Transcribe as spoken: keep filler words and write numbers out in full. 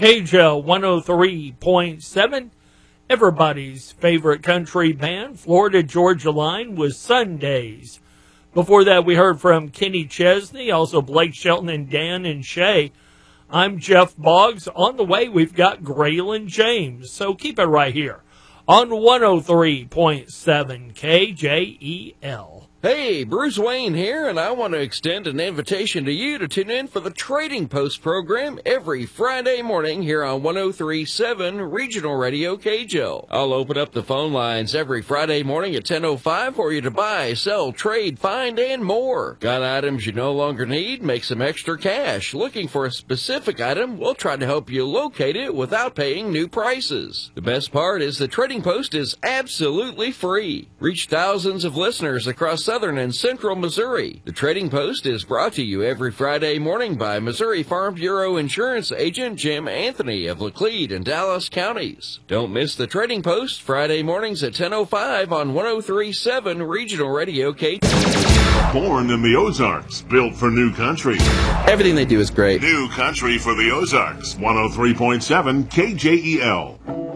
K J O one oh three point seven, everybody's favorite country band, Florida Georgia Line, with Sundays. Before that, we heard from Kenny Chesney, also Blake Shelton and Dan and Shay. I'm Jeff Boggs. On the way, we've got Graylin James. So keep it right here on one oh three point seven K J E L. Hey, Bruce Wayne here, and I want to extend an invitation to you to tune in for the Trading Post program every Friday morning here on one oh three point seven Regional Radio K J O. I'll open up the phone lines every Friday morning at ten oh five for you to buy, sell, trade, find, and more. Got items you no longer need? Make some extra cash. Looking for a specific item? We'll try to help you locate it without paying new prices. The best part is the Trading Post is absolutely free. Reach thousands of listeners across Southern and Central Missouri. The Trading Post is brought to you every Friday morning by Missouri Farm Bureau Insurance Agent Jim Anthony of Laclede and Dallas counties. Don't miss the Trading Post Friday mornings at ten oh five on one oh three point seven Regional Radio K J O. Born in the Ozarks, built for new country. Everything they do is great. New country for the Ozarks. one oh three point seven K J E L.